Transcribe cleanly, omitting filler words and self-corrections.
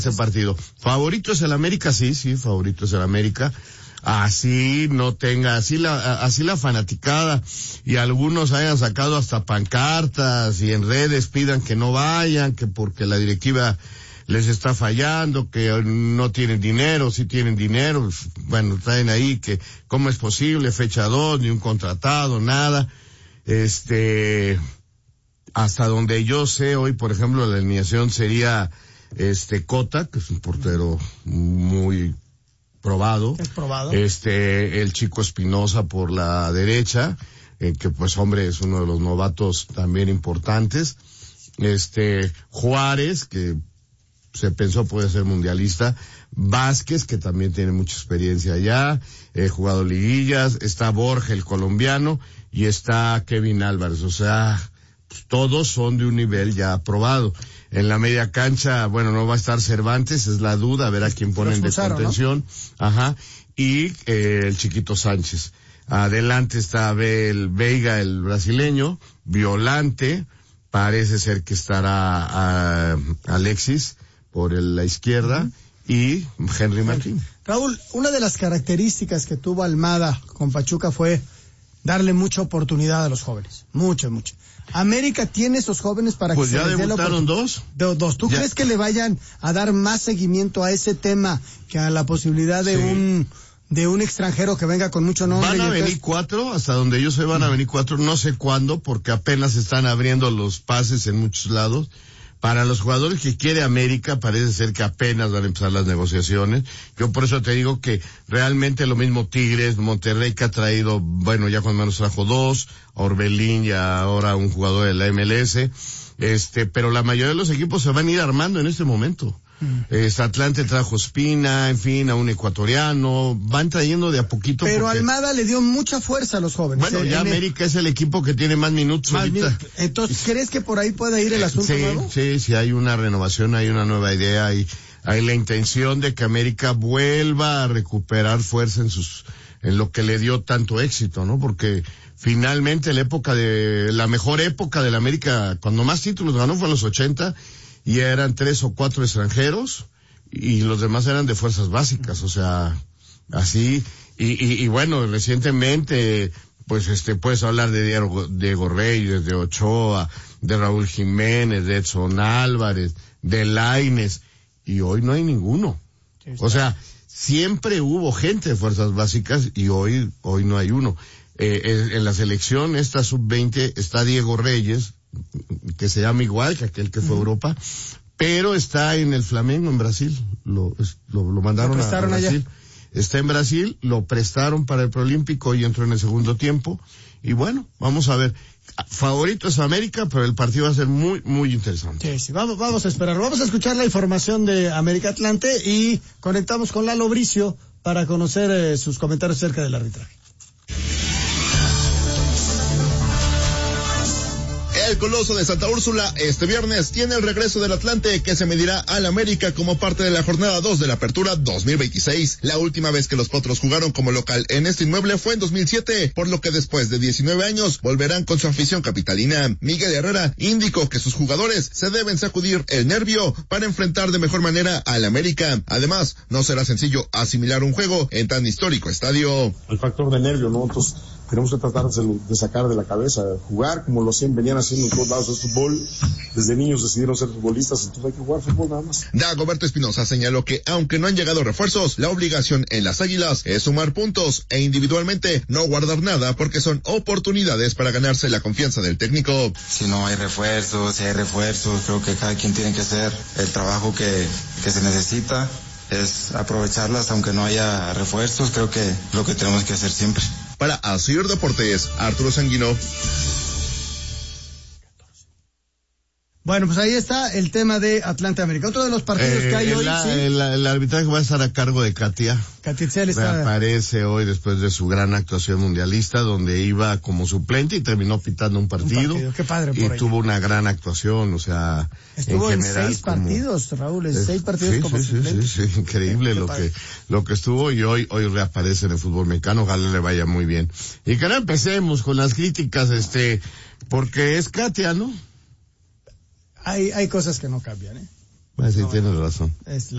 ese partido. Favorito es el América, sí, favorito es el América. Así no tenga, así la fanaticada y algunos hayan sacado hasta pancartas y en redes pidan que no vayan, que porque la directiva les está fallando, que no tienen dinero, sí tienen dinero, bueno, traen ahí que cómo es posible, fecha 2, ni un contratado, nada. Hasta donde yo sé hoy, por ejemplo, la alineación sería Cota, que es un portero muy probado. Es probado. El Chico Espinosa por la derecha, que pues hombre es uno de los novatos también importantes. Juárez, que se pensó puede ser mundialista. Vázquez, que también tiene mucha experiencia allá, jugado liguillas. Está Borja, el colombiano, y está Kevin Álvarez. O sea, pues, todos son de un nivel ya aprobado. En la media cancha, bueno, no va a estar Cervantes, es la duda, a ver a quién ponen de contención. ¿No? Ajá. Y el Chiquito Sánchez. Adelante está Abel Veiga, el brasileño. Violante, parece ser que estará Alexis por la izquierda. Y Henry Martín. Raúl, una de las características que tuvo Almada con Pachuca fue darle mucha oportunidad a los jóvenes. Mucho. América tiene esos jóvenes para pues que ya se les dé debutaron dos. ¿Tú crees que le vayan a dar más seguimiento a ese tema que a la posibilidad de un extranjero que venga con mucho nombre? Van a venir 4, hasta donde yo sé van a venir 4, no sé cuándo, porque apenas están abriendo los pases en muchos lados. Para los jugadores que quiere América, parece ser que apenas van a empezar las negociaciones. Yo por eso te digo que realmente lo mismo Tigres, Monterrey, que ha traído, bueno, ya cuando menos trajo 2, Orbelín y ahora un jugador de la MLS. Pero la mayoría de los equipos se van a ir armando en este momento. Atlante trajo Espina, en fin, a un ecuatoriano, van trayendo de a poquito. Pero Almada le dio mucha fuerza a los jóvenes. Bueno, ya América es el equipo que tiene más minutos ahorita. Entonces, ¿crees que por ahí puede ir el asunto nuevo? Sí, hay una renovación, hay una nueva idea, hay la intención de que América vuelva a recuperar fuerza en lo que le dio tanto éxito, ¿no? Porque finalmente la mejor época de la América, cuando más títulos ganó fue en los 80, y eran 3 o 4 extranjeros y los demás eran de fuerzas básicas, o sea, así. Y bueno, recientemente pues puedes hablar de Diego Reyes, de Ochoa, de Raúl Jiménez, de Edson Álvarez, de Lainez, y hoy no hay ninguno. O sea, siempre hubo gente de fuerzas básicas y hoy no hay uno. En la selección esta sub-20 está Diego Reyes, que se llama igual que aquel que fue a Europa, pero está en el Flamengo en Brasil, lo mandaron a Brasil. Allá. Está en Brasil, lo prestaron para el Preolímpico y entró en el segundo tiempo, y bueno, vamos a ver. Favorito es América, pero el partido va a ser muy, muy interesante. Sí, vamos a esperar. Vamos a escuchar la información de América Atlante y conectamos con Lalo Bricio para conocer sus comentarios acerca del arbitraje. El Coloso de Santa Úrsula este viernes tiene el regreso del Atlante, que se medirá al América como parte de la jornada 2 de la Apertura 2026. La última vez que los Potros jugaron como local en este inmueble fue en 2007, por lo que después de 19 años volverán con su afición capitalina. Miguel Herrera indicó que sus jugadores se deben sacudir el nervio para enfrentar de mejor manera al América. Además, no será sencillo asimilar un juego en tan histórico estadio. El factor de nervio, ¿no? Entonces, tenemos que tratar de sacar de la cabeza, jugar como lo venían haciendo en todos lados del fútbol. Desde niños decidieron ser futbolistas, entonces hay que jugar fútbol nada más. Dagoberto Espinosa señaló que aunque no han llegado refuerzos, la obligación en las Águilas es sumar puntos e individualmente no guardar nada, porque son oportunidades para ganarse la confianza del técnico. Si no hay refuerzos, si hay refuerzos, creo que cada quien tiene que hacer el trabajo que se necesita. Es aprovecharlas aunque no haya refuerzos, creo que lo que tenemos que hacer siempre. Para Asir Deportes, Arturo Sanguino. Bueno, pues ahí está el tema de Atlante América. Otro de los partidos que hay hoy, ¿sí? El arbitraje va a estar a cargo de Katia. Katia Itzel está... Reaparece hoy después de su gran actuación mundialista, donde iba como suplente y terminó pitando un partido. Qué padre por y ella. Tuvo una gran actuación, o sea... Estuvo en general, 6 partidos, Raúl, 6 partidos como suplente. Sí, increíble lo que estuvo, y hoy reaparece en el fútbol mexicano, ojalá le vaya muy bien. Y que no empecemos con las críticas, porque es Katia, ¿no? Hay cosas que no cambian, Sí, tienes razón. Es